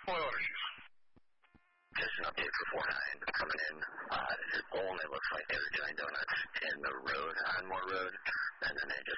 What orders? Just an update for 4-9 coming in. It only looks like they were doing donuts in the road, on Moore Road, and then they just